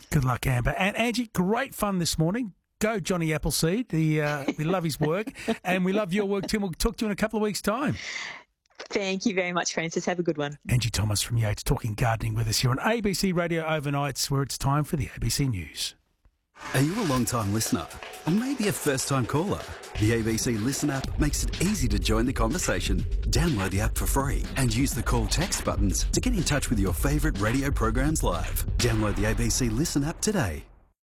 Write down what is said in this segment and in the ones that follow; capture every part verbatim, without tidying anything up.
Good luck, Amber. And Angie, great fun this morning. Go Johnny Appleseed. The, uh, we love his work and we love your work, Tim. We'll talk to you in a couple of weeks' time. Thank you very much, Francis. Have a good one. Angie Thomas from Yates talking gardening with us here on A B C Radio Overnights, where it's time for the A B C News. Are you a long-time listener? Or maybe a first-time caller? The A B C Listen app makes it easy to join the conversation. Download the app for free and use the call text buttons to get in touch with your favourite radio programs live. Download the A B C Listen app today.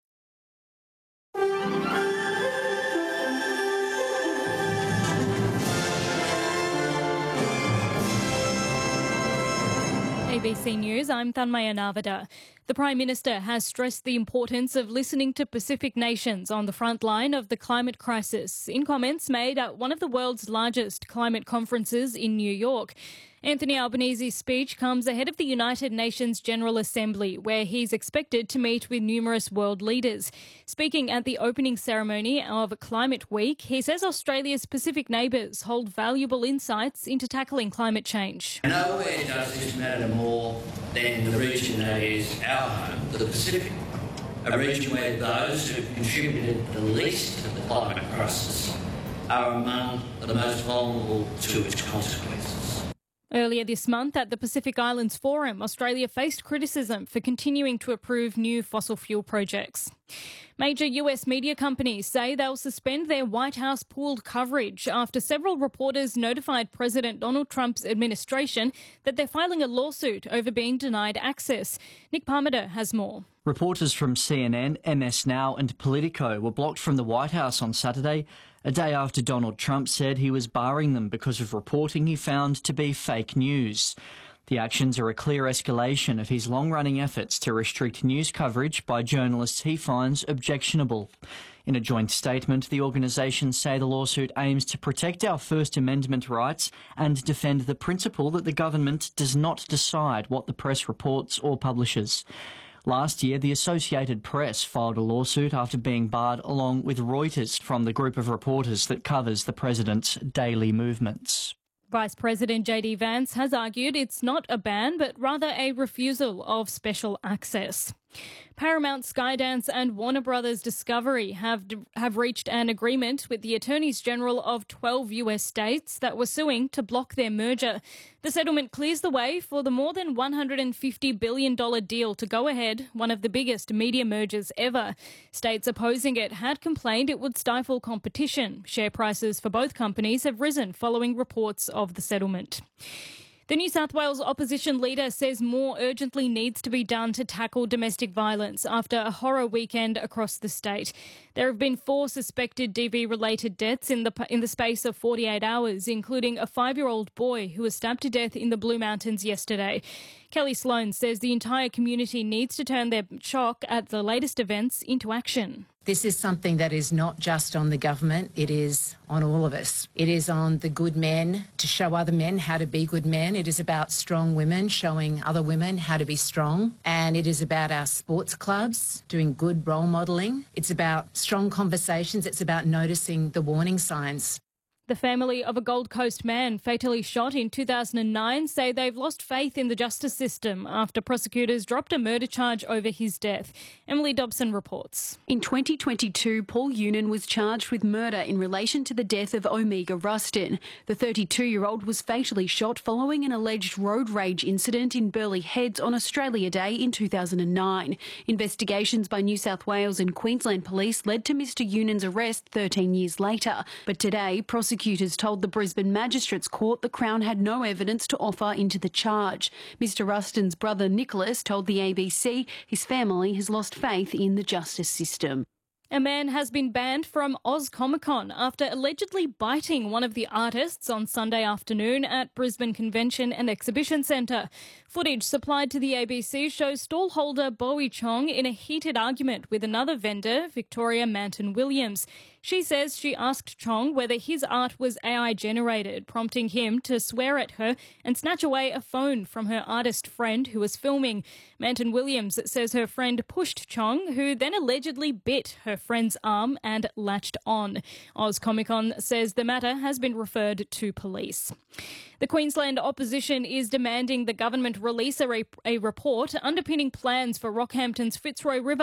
A B C News, I'm Thanmaya Navada. The Prime Minister has stressed the importance of listening to Pacific nations on the front line of the climate crisis in comments made at one of the world's largest climate conferences in New York. Anthony Albanese's speech comes ahead of the United Nations General Assembly, where he's expected to meet with numerous world leaders. Speaking at the opening ceremony of Climate Week, he says Australia's Pacific neighbours hold valuable insights into tackling climate change. Nowhere does this matter more than the region that is our home, the Pacific, a region where those who have contributed the least to the climate crisis are among the most vulnerable to its consequences. Earlier this month at the Pacific Islands Forum, Australia faced criticism for continuing to approve new fossil fuel projects. Major U S media companies say they'll suspend their White House pooled coverage after several reporters notified President Donald Trump's administration that they're filing a lawsuit over being denied access. Nick Parmiter has more. Reporters from C N N, M S Now and Politico were blocked from the White House on Saturday, a day after Donald Trump said he was barring them because of reporting he found to be fake news. The actions are a clear escalation of his long-running efforts to restrict news coverage by journalists he finds objectionable. In a joint statement, the organisations say the lawsuit aims to protect our First Amendment rights and defend the principle that the government does not decide what the press reports or publishes. Last year, the Associated Press filed a lawsuit after being barred along with Reuters from the group of reporters that covers the president's daily movements. Vice President J D Vance has argued it's not a ban, but rather a refusal of special access. Paramount, Skydance and Warner Brothers Discovery have have reached an agreement with the Attorneys General of twelve U S states that were suing to block their merger. The settlement clears the way for the more than one hundred fifty billion dollars deal to go ahead, one of the biggest media mergers ever. States opposing it had complained it would stifle competition. Share prices for both companies have risen following reports of the settlement. The New South Wales opposition leader says more urgently needs to be done to tackle domestic violence after a horror weekend across the state. There have been four suspected D V-related deaths in the in the space of forty-eight hours, including a five-year-old boy who was stabbed to death in the Blue Mountains yesterday. Kelly Sloan says the entire community needs to turn their shock at the latest events into action. This is something that is not just on the government, it is on all of us. It is on the good men to show other men how to be good men. It is about strong women showing other women how to be strong. And it is about our sports clubs doing good role modelling. It's about strong conversations. It's about noticing the warning signs. The family of a Gold Coast man fatally shot in two thousand nine say they've lost faith in the justice system after prosecutors dropped a murder charge over his death. Emily Dobson reports. In twenty twenty-two, Paul Unan was charged with murder in relation to the death of Omega Rustin. The thirty-two-year-old was fatally shot following an alleged road rage incident in Burleigh Heads on Australia Day in two thousand nine. Investigations by New South Wales and Queensland Police led to Mr Unan's arrest thirteen years later. But today, prosecutors Prosecutors told the Brisbane Magistrates Court the Crown had no evidence to offer into the charge. Mr Rustin's brother Nicholas told the A B C his family has lost faith in the justice system. A man has been banned from Oz Comic Con after allegedly biting one of the artists on Sunday afternoon at Brisbane Convention and Exhibition Centre. Footage supplied to the A B C shows stallholder Bowie Chong in a heated argument with another vendor, Victoria Manton-Williams. She says she asked Chong whether his art was A I generated, prompting him to swear at her and snatch away a phone from her artist friend who was filming. Manton-Williams says her friend pushed Chong, who then allegedly bit her friend's arm and latched on. Oz Comic Con says the matter has been referred to police. The Queensland opposition is demanding the government release a, re- a report underpinning plans for Rockhampton's Fitzroy River